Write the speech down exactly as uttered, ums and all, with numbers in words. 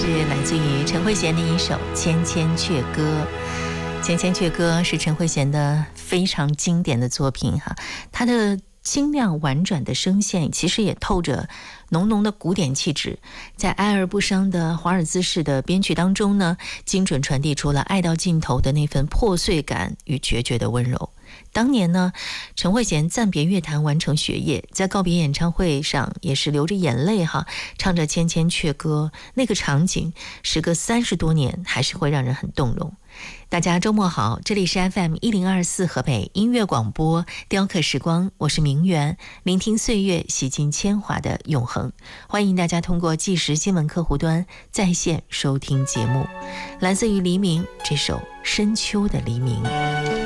是来自于陈慧娴的一首《千千阙歌》。《千千阙歌》是陈慧娴的非常经典的作品哈，她的清亮婉转的声线其实也透着浓浓的古典气质，在哀而不伤的华尔兹式的编曲当中呢，精准传递出了爱到尽头的那份破碎感与决绝的温柔。当年呢，陈慧娴暂别乐坛完成学业，在告别演唱会上也是流着眼泪哈，唱着《千千阙歌》，那个场景时隔三十多年还是会让人很动容。大家周末好，这里是 F M 一零二四河北音乐广播雕刻时光，我是明媛，聆听岁月洗尽铅华的永恒。欢迎大家通过即时新闻客户端在线收听节目。来自于黎明这首深秋的黎明。